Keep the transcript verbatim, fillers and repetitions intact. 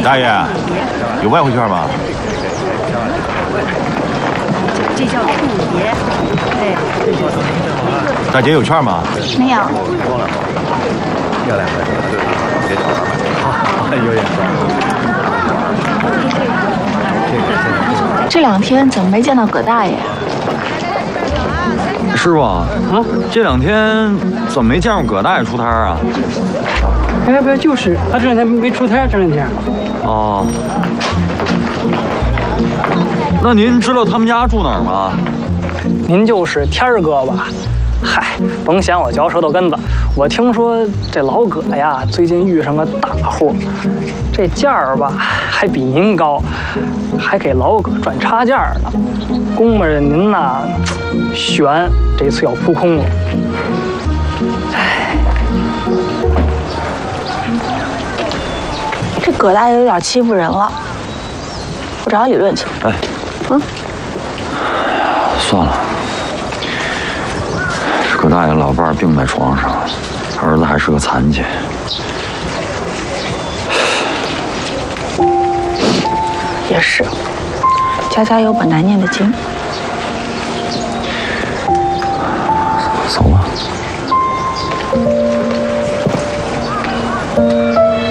大爷，有外汇券吗？ 这叫兔爷。对。 大姐有券吗？ 没有。 要两块。别吵了。好，有眼这两天怎么没见到葛大爷？ 师傅啊，这两天怎么没见着葛大爷出摊啊？ 哎，不就是他这两天没出摊，这两天。 哦。那您知道他们家住哪儿吗？ 您就是天儿哥吧？嗨，甭嫌我嚼舌头根子。我听说这老葛呀，最近遇上个大户，这价儿吧还比您高，还给老葛赚差价呢。公们您呐，悬，这次要扑空了。唉， 这葛大爷有点欺负人了，我找他理论去。 哎， 嗯， 算了。葛大爷老伴儿病在床上，儿子还是个残疾。 也是，家家有本难念的经。 走了。